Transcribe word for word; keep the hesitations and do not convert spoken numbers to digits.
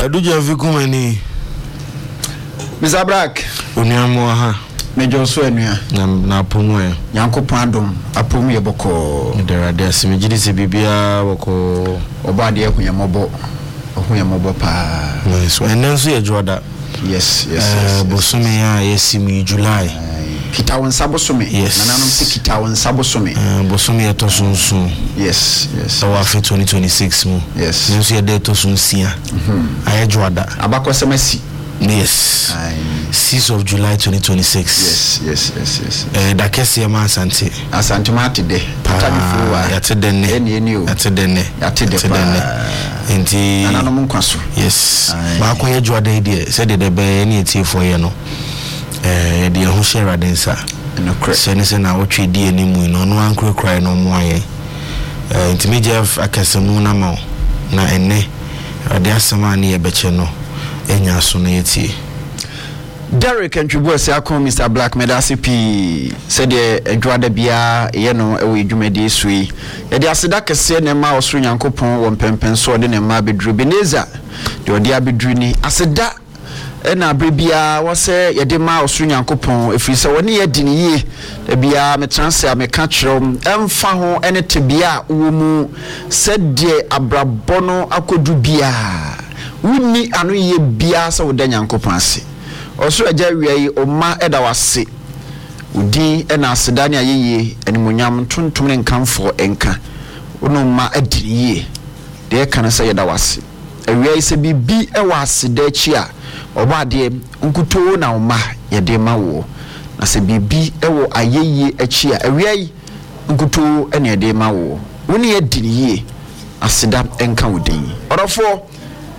Aduja Vikumani. Mister Black. Unyamoha. Major Swenya. Na Pumwe. Yanko Pandum, Apum Yaboko. There are there some Jidisi Bibia, Woko, Obadia Kuyamobo, Huyamobo Pa. Yes, and then see a Jordan. Yes, yes, Bosumia, yes, me July. Kitawan Sabosumi. Yes. Nanam si Kitawan Sabosumi. Bosumia Tosun soon. Yes, yes. Our fit twenty twenty-six mo. Yes. You see a day Tosun Sia. I Jordan. Abako Semesi. Yes. sixth of July twenty twenty-six. Yes, yes, yes, yes. Eh, da kesi ma asante. Asante mati de. Patani fuwa. Yate denne. Eni eni o. Yate denne. Yate de pa. Enti. Anano munkwaso. Yes. Ba ko ye Jordan de. Said the be eni eti for ye no. Eh, de ho share densa. No correct. Se ne se na wo twe di enimu no no ankro cry no mo aye. Eh, enti me Jeff akasemu na ma na enne. Ade asema na ye beche no. Enya so na yeti. Derek and Tribus Yakon Mister Black Medasi P said the Edward Bia, Yeno, away Jumedi Sui. Yadi Asida Kase Nema or Srinyankopon, one pempen sword in a mabi drubineza. The Odia Bidrini Asida Ena Bribia was a Yadima or Srinyankopon. If you saw one year dini, the Bia me transfer me catch room, and Faho and a Tibia, Umu said de Abrabono Akodubia. Wuni anu ye bia sa wodanyankopon ase oso agya wiai oma eda wase udi ena asedane ayeye animonyam tontom ne nkamfo enka wono ma adiriye de kana sa yeda wase awiai se bibi e wase da chi a oba de nkuto na oma yede ma wo na se bibi e wo ayeye achi a awiai nkuto ene yede ma wo woni adiriye aseda enka wodin orofo